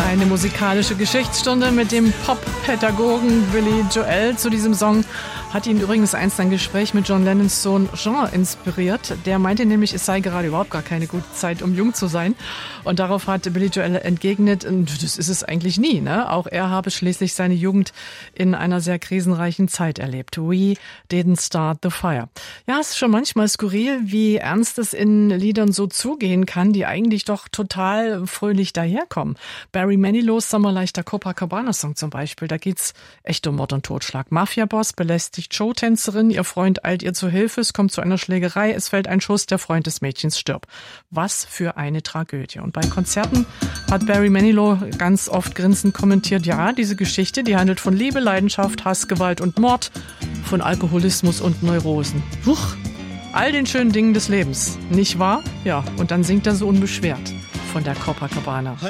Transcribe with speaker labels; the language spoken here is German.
Speaker 1: Eine musikalische Geschichtsstunde mit dem Pop-Pädagogen Billy Joel. Zu diesem Song hat ihn übrigens einst ein Gespräch mit John Lennons Sohn Jean inspiriert. Der meinte nämlich, es sei gerade überhaupt gar keine gute Zeit, um jung zu sein. Und darauf hat Billy Joel entgegnet, das ist es eigentlich nie, ne? Auch er habe schließlich seine Jugend in einer sehr krisenreichen Zeit erlebt. We didn't start the fire. Ja, es ist schon manchmal skurril, wie ernst es in Liedern so zugehen kann, die eigentlich doch total fröhlich daherkommen. Barry Manilows sommerleichter Copacabana-Song zum Beispiel, da geht's echt um Mord und Totschlag. Mafia-Boss belästigt Showtänzerin, ihr Freund eilt ihr zu Hilfe, es kommt zu einer Schlägerei, es fällt ein Schuss, der Freund des Mädchens stirbt. Was für eine Tragödie. Und bei Konzerten hat Barry Manilow ganz oft grinsend kommentiert, ja, diese Geschichte, die handelt von Liebe, Leidenschaft, Hass, Gewalt und Mord, von Alkoholismus und Neurosen. Huch, all den schönen Dingen des Lebens, nicht wahr? Ja, und dann singt er so unbeschwert von der Copacabana.